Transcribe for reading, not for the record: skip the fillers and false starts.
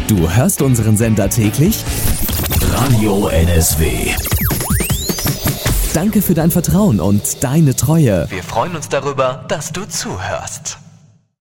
Du hörst unseren Sender täglich? Radio NSW. Danke für dein Vertrauen und deine Treue. Wir freuen uns darüber, dass du zuhörst.